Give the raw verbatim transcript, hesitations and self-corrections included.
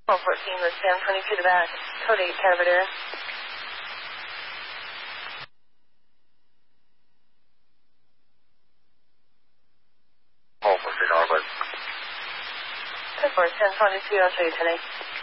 twelve fourteen with Sam twenty-two to back, code eight, Carabadera. twelve fourteen, Northwest. ten four, ten twenty-two, I'll show you ten eight.